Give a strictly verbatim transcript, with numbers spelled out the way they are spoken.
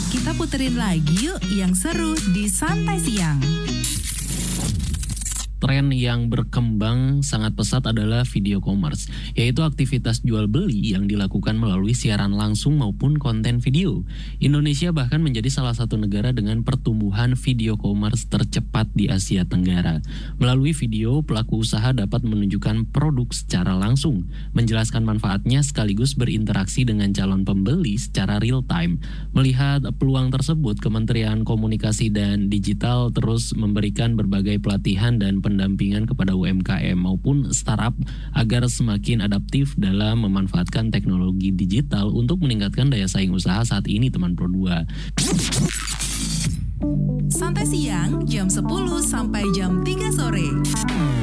Kita puterin lagi yuk yang seru di Santai Siang. Tren yang berkembang sangat pesat adalah video commerce, yaitu aktivitas jual beli yang dilakukan melalui siaran langsung maupun konten video. Indonesia bahkan menjadi salah satu negara dengan pertumbuhan video commerce tercepat di Asia Tenggara. Melalui video, pelaku usaha dapat menunjukkan produk secara langsung, menjelaskan manfaatnya sekaligus berinteraksi dengan calon pembeli secara real time. Melihat peluang tersebut, Kementerian Komunikasi dan Digital terus memberikan berbagai pelatihan dan pendampingan kepada U M K M maupun startup agar semakin adaptif dalam memanfaatkan teknologi digital untuk meningkatkan daya saing usaha saat ini, teman Pro dua. Santai Siang jam sepuluh sampai jam tiga sore.